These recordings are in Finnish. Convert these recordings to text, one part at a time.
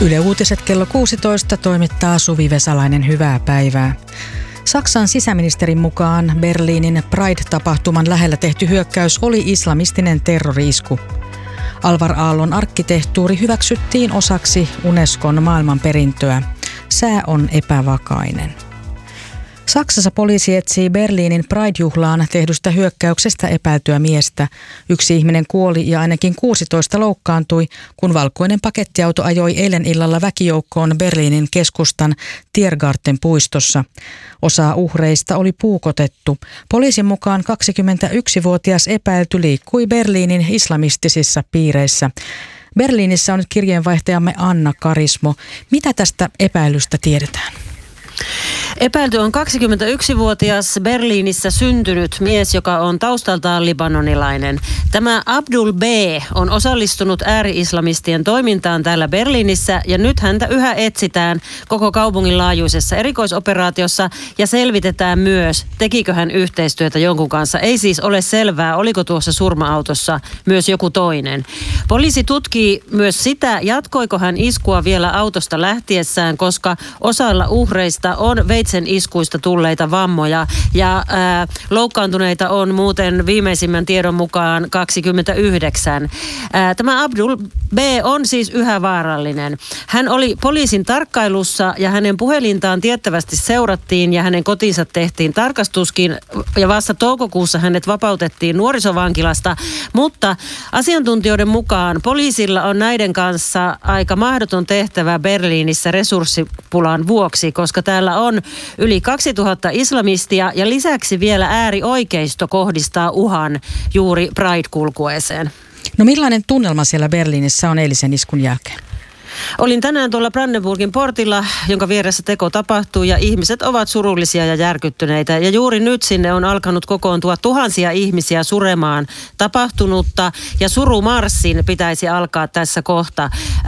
Yle Uutiset kello 16 toimittaa Suvi Vesalainen. Hyvää päivää. Saksan sisäministerin mukaan Berliinin Pride-tapahtuman lähellä tehty hyökkäys oli islamistinen terrori-isku. Alvar Aallon arkkitehtuuri hyväksyttiin osaksi Unescon maailmanperintöä. Sää on epävakainen. Saksassa poliisi etsii Berliinin Pride-juhlaan tehdystä hyökkäyksestä epäiltyä miestä. Yksi ihminen kuoli ja ainakin 16 loukkaantui, kun valkoinen pakettiauto ajoi eilen illalla väkijoukkoon Berliinin keskustan Tiergarten puistossa. Osa uhreista oli puukotettu. Poliisin mukaan 21-vuotias epäilty liikkui Berliinin islamistisissa piireissä. Berliinissä on nyt kirjeenvaihtajamme Anna Karismo. Mitä tästä epäilystä tiedetään? Epäilty on 21-vuotias Berliinissä syntynyt mies, joka on taustaltaan libanonilainen. Tämä Abdul B. on osallistunut ääri-islamistien toimintaan täällä Berliinissä ja nyt häntä yhä etsitään koko kaupungin laajuisessa erikoisoperaatiossa ja selvitetään myös, tekikö hän yhteistyötä jonkun kanssa. Ei siis ole selvää, oliko tuossa surma-autossa myös joku toinen. Poliisi tutkii myös sitä, jatkoiko hän iskua vielä autosta lähtiessään, koska osalla uhreista on veitsen iskuista tulleita vammoja ja loukkaantuneita on muuten viimeisimmän tiedon mukaan 29. Tämä Abdul B. on siis yhä vaarallinen. Hän oli poliisin tarkkailussa ja hänen puhelintaan tiettävästi seurattiin ja hänen kotinsa tehtiin tarkastuskin ja vasta toukokuussa hänet vapautettiin nuorisovankilasta, mutta asiantuntijoiden mukaan poliisilla on näiden kanssa aika mahdoton tehtävä Berliinissä resurssipulan vuoksi, koska täällä on yli 2000 islamistia ja lisäksi vielä äärioikeisto kohdistaa uhan juuri Pride-kulkueeseen. No millainen tunnelma siellä Berliinissä on eilisen iskun jälkeen? Olin tänään tuolla Brandenburgin portilla, jonka vieressä teko tapahtui ja ihmiset ovat surullisia ja järkyttyneitä. Ja juuri nyt sinne on alkanut kokoontua tuhansia ihmisiä suremaan tapahtunutta ja surumarssin pitäisi alkaa tässä kohta.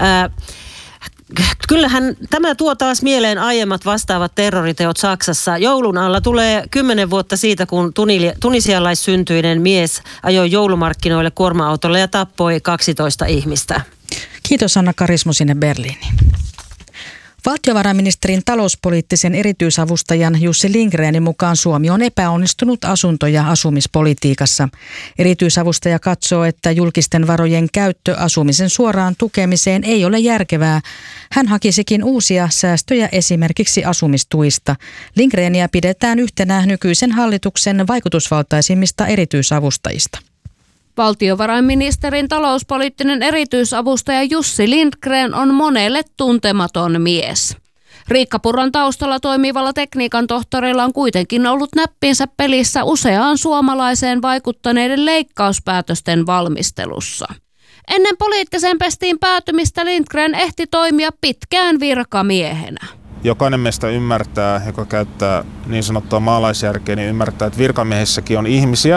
Kyllähän tämä tuo taas mieleen aiemmat vastaavat terroriteot Saksassa. Joulun alla tulee 10 vuotta siitä, kun tunisialaissyntyinen mies ajoi joulumarkkinoille kuorma-autolla ja tappoi 12 ihmistä. Kiitos Anna Karismo sinne Berliiniin. Valtiovarainministerin talouspoliittisen erityisavustajan Jussi Lindgrenin mukaan Suomi on epäonnistunut asunto- ja asumispolitiikassa. Erityisavustaja katsoo, että julkisten varojen käyttö asumisen suoraan tukemiseen ei ole järkevää. Hän hakisikin uusia säästöjä esimerkiksi asumistuista. Lindgreniä pidetään yhtenä nykyisen hallituksen vaikutusvaltaisimmista erityisavustajista. Valtiovarainministerin talouspoliittinen erityisavustaja Jussi Lindgren on monelle tuntematon mies. Riikka Purran taustalla toimivalla tekniikan tohtorilla on kuitenkin ollut näppinsä pelissä useaan suomalaiseen vaikuttaneiden leikkauspäätösten valmistelussa. Ennen poliittiseen pestiin päätymistä Lindgren ehti toimia pitkään virkamiehenä. Jokainen meistä ymmärtää, joka käyttää niin sanottua maalaisjärkeä, niin ymmärtää, että virkamiehissäkin on ihmisiä,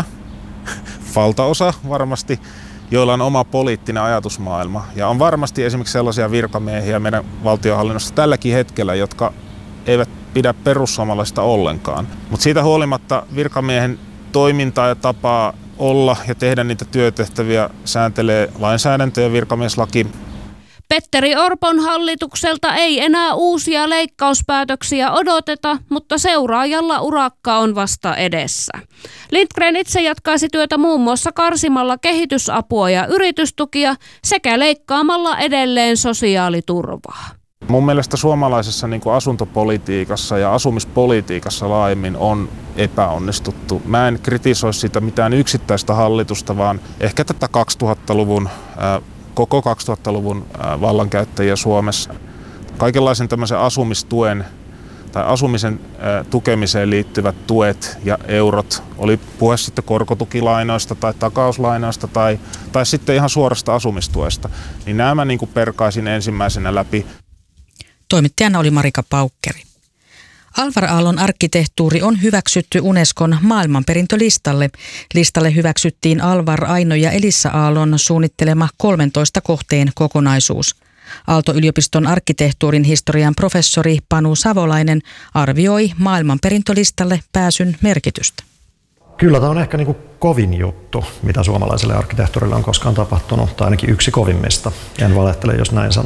valtaosa varmasti, joilla on oma poliittinen ajatusmaailma. Ja on varmasti esimerkiksi sellaisia virkamiehiä meidän valtionhallinnossa tälläkin hetkellä, jotka eivät pidä perussuomalaista ollenkaan. Mutta siitä huolimatta virkamiehen toimintaa ja tapaa olla ja tehdä niitä työtehtäviä sääntelee lainsäädäntö ja virkamieslaki. Petteri Orpon hallitukselta ei enää uusia leikkauspäätöksiä odoteta, mutta seuraajalla urakka on vasta edessä. Lindgren itse jatkaisi työtä muun muassa karsimalla kehitysapua ja yritystukia sekä leikkaamalla edelleen sosiaaliturvaa. Mun mielestä suomalaisessa asuntopolitiikassa ja asumispolitiikassa laajemmin on epäonnistuttu. Mä en kritisoi sitä mitään yksittäistä hallitusta, vaan ehkä tätä 2000-luvun koko 2000-luvun vallankäyttäjiä Suomessa. Kaikenlaisen tämmöisen asumistuen tai asumisen tukemiseen liittyvät tuet ja eurot, oli puhe sitten korkotukilainoista tai takauslainoista tai sitten ihan suorasta asumistuesta, niin nämä perkaisin ensimmäisenä läpi. Toimittajana oli Marika Paukkeri. Alvar Aallon arkkitehtuuri on hyväksytty Unescon maailmanperintölistalle. Listalle hyväksyttiin Alvar, Aino ja Elissa Aallon suunnittelema 13 kohteen kokonaisuus. Aalto-yliopiston arkkitehtuurin historian professori Panu Savolainen arvioi maailmanperintölistalle pääsyn merkitystä. Kyllä tämä on ehkä kovin juttu, mitä suomalaiselle arkkitehtuurille on koskaan tapahtunut, tai ainakin yksi kovimmista. En valehtele, jos näin sanon.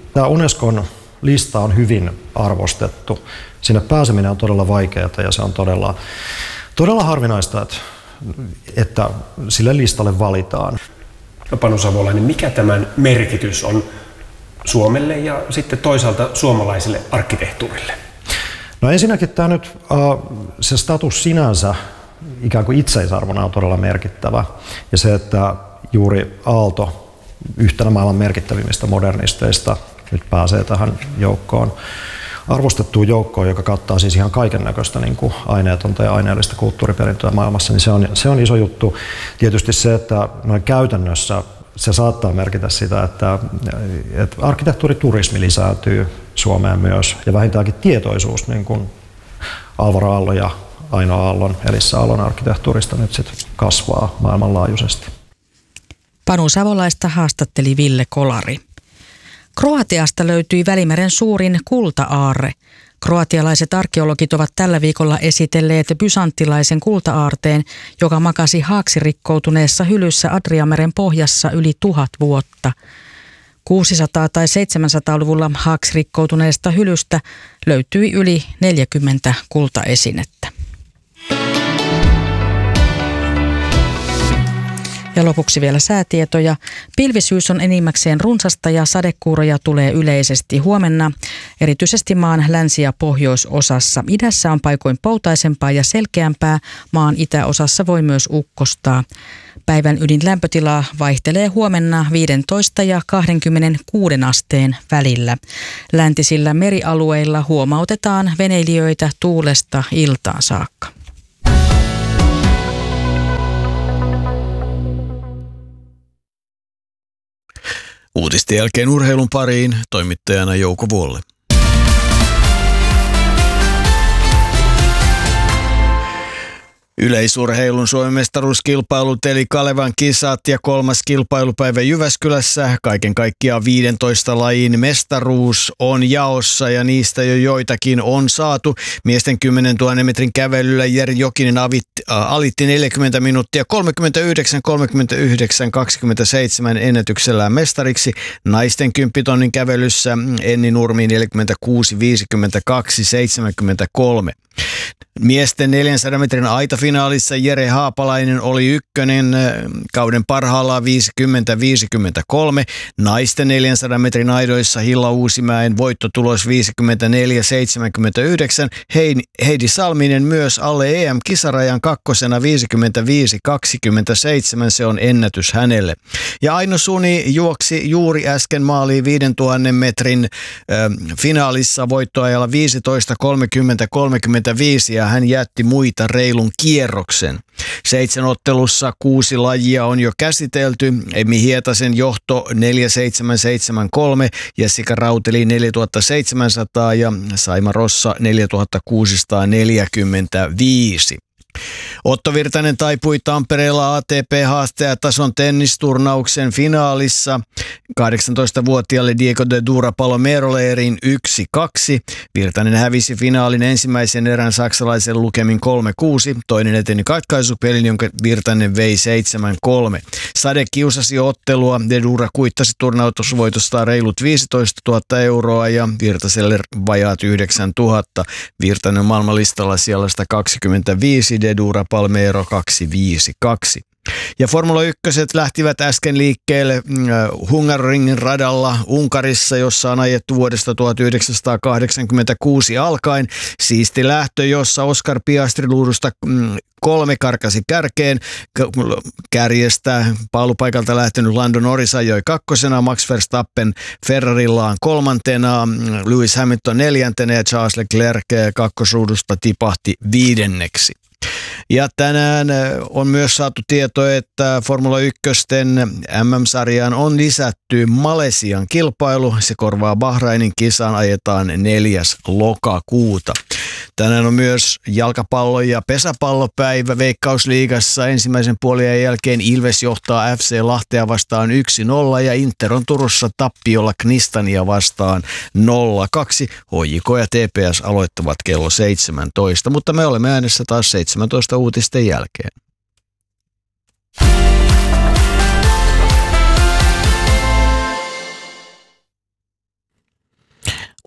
Tämä Unescon lista on hyvin arvostettu. Sinne pääseminen on todella vaikeaa ja se on todella harvinaista, että sille listalle valitaan. Panu Savolainen, mikä tämän merkitys on Suomelle ja sitten toisaalta suomalaiselle arkkitehtuurille? No ensinnäkin tämä nyt, se status sinänsä ikään kuin itseisarvona on todella merkittävä. Ja se, että juuri Aalto, yhtenä maailman merkittävimmistä modernisteista, nyt pääsee tähän joukkoon, arvostettuun joukkoon, joka kattaa siis ihan kaiken näköistä niin kuin aineetonta ja aineellista kulttuuriperintöä maailmassa, niin se on iso juttu. Tietysti se, että noin käytännössä se saattaa merkitä sitä, että arkkitehtuuriturismi lisääntyy Suomeen myös, ja vähintäänkin tietoisuus niin kuin Alvar Aallon ja Aino Aallon, Elissa Aallon arkkitehtuurista nyt sitten kasvaa maailmanlaajuisesti. Panu Savolaista haastatteli Ville Kolari. Kroatiasta löytyi Välimeren suurin kulta-aarre. Kroatialaiset arkeologit ovat tällä viikolla esitelleet bysanttilaisen kulta-aarteen, joka makasi haaksirikkoutuneessa hylyssä Adriameren pohjassa yli 1000 vuotta. 600- tai 700-luvulla haaksirikkoutuneesta hylystä löytyi yli 40 kultaesinettä. Ja lopuksi vielä säätietoja. Pilvisyys on enimmäkseen runsasta ja sadekuuroja tulee yleisesti huomenna, erityisesti maan länsi- ja pohjoisosassa. Idässä on paikoin poutaisempaa ja selkeämpää, maan itäosassa voi myös ukkostaa. Päivän ydinlämpötila vaihtelee huomenna 15 ja 26 asteen välillä. Läntisillä merialueilla huomautetaan veneilijöitä tuulesta iltaan saakka. Uutisten jälkeen urheilun pariin toimittajana Jouko Vuolle. Yleisurheilun Suomen mestaruuskilpailut eli Kalevan kisat ja 3. kilpailupäivä Jyväskylässä. Kaiken kaikkiaan 15 lajin mestaruus on jaossa ja niistä jo joitakin on saatu. Miesten 10 000 metrin kävelyllä Jeri Jokinen alitti 40 minuuttia 39-27 ennätyksellään mestariksi. Naisten 10 tonnin kävelyssä Enni Nurmi 46-52-73. Miesten 400 metrin aitafinaalissa Jere Haapalainen oli ykkönen kauden parhaillaan 50-53. Naisten 400 metrin aidoissa Hilla Uusimäen voittotulos 54-79. Heidi Salminen myös alle EM-kisarajan kakkosena 55-27. Se on ennätys hänelle. Ja Aino Suni juoksi juuri äsken maaliin 5000 metrin finaalissa voittoajalla 15-30-35 ja hän jätti muita reilun kierroksen. 7 ottelussa 6 lajia on jo käsitelty. Emmi Hietasen johto 4773, Jessica Rauteli 4700 ja Saima Rossa 4645. Otto Virtanen taipui Tampereella ATP-haastajatason tennisturnauksen finaalissa 18-vuotiaalle Diego de Dura Palomerolle erin 1-2. Virtanen hävisi finaalin ensimmäisen erän saksalaisen lukemin 3-6. Toinen eteni katkaisupelin, jonka Virtanen vei 7-3. Sade kiusasi ottelua. De Dura kuittasi turnautusvoitostaan reilut 15 000 euroa ja Virtaselle vajaat 9 000. Virtanen maailmanlistalla siellä 125, De Dura Palmero 252. Ja Formula 1 lähtivät äsken liikkeelle Hungaroringin radalla Unkarissa, jossa on ajettu vuodesta 1986 alkaen. Siisti lähtö, jossa Oscar Piastri luudusta 3 karkasi kärkeen. Kärjestä paalupaikalta lähtenyt Lando Norris ajoi 2. Max Verstappen Ferrarillaan 3. Lewis Hamilton 4. ja Charles Leclerc 2. ruudusta tipahti 5. Ja tänään on myös saatu tieto, että Formula 1 MM-sarjaan on lisätty Malesian kilpailu. Se korvaa Bahrainin kisan, ajetaan 4. lokakuuta. Tänään on myös jalkapallo- ja pesäpallopäivä Veikkausliigassa. Ensimmäisen puoliajan jälkeen Ilves johtaa FC Lahtea vastaan 1-0 ja Inter on Turussa tappiolla Knistania vastaan 0-2. HJK ja TPS aloittavat kello 17, mutta me olemme äänessä taas 17 uutisten jälkeen.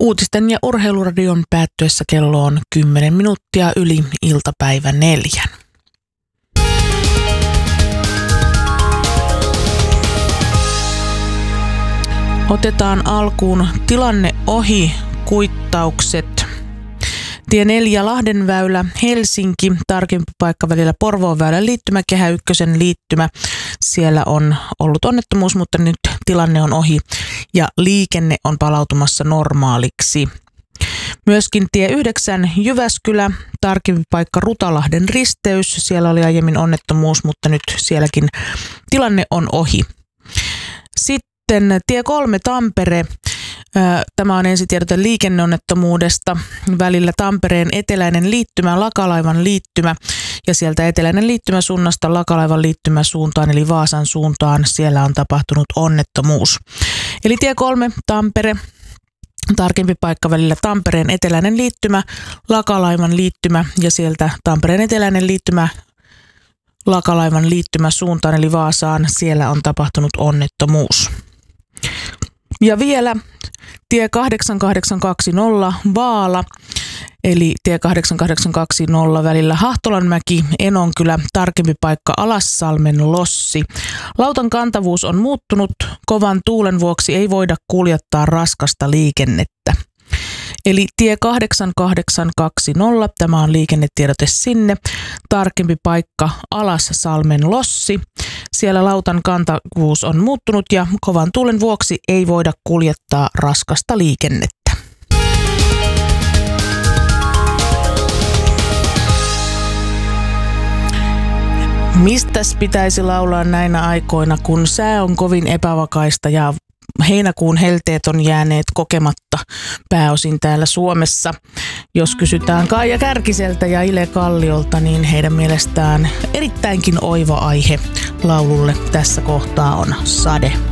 Uutisten ja urheiluradion päättyessä kello on 10 minuuttia yli iltapäivä 4. Otetaan alkuun tilanne ohi kuittaukset. Tie 4 Lahdenväylä Helsinki, tarkempi paikka välillä Porvoonväylän liittymä, Kehä Ykkösen liittymä. Siellä on ollut onnettomuus, mutta nyt tilanne on ohi ja liikenne on palautumassa normaaliksi. Myöskin tie 9 Jyväskylä, tarkempi paikka Rutalahden risteys. Siellä oli aiemmin onnettomuus, mutta nyt sielläkin tilanne on ohi. Sitten tie 3 Tampere. Tämä on ensitiedote liikenneonnettomuudesta välillä Tampereen eteläinen liittymä, Lakalaivan liittymä ja sieltä eteläinen liittymä suunnasta Lakalaivan liittymä suuntaan eli Vaasan suuntaan. Siellä on tapahtunut onnettomuus. Eli tie 3 Tampere, tarkempi paikka välillä Tampereen eteläinen liittymä, Lakalaivan liittymä ja sieltä Tampereen eteläinen liittymä Lakalaivan liittymä suuntaan eli Vaasaan. Siellä on tapahtunut onnettomuus. Ja vielä tie 8820 Vaala, eli tie 8820 välillä Hahtolanmäki, Enonkylä, tarkempi paikka Alassalmen Lossi. Lautan kantavuus on muuttunut, kovan tuulen vuoksi ei voida kuljettaa raskasta liikennettä. Eli tie 8820, tämä on liikennetiedote sinne, tarkempi paikka Alassalmen Lossi. Siellä lautan kantavuus on muuttunut ja kovan tuulen vuoksi ei voida kuljettaa raskasta liikennettä. Mistäs pitäisi laulaa näinä aikoina, kun sää on kovin epävakaista ja heinäkuun helteet on jääneet kokematta pääosin täällä Suomessa. Jos kysytään Kaija Kärkiseltä ja Ile Kalliolta, niin heidän mielestään erittäinkin oiva aihe laululle tässä kohtaa on Sade.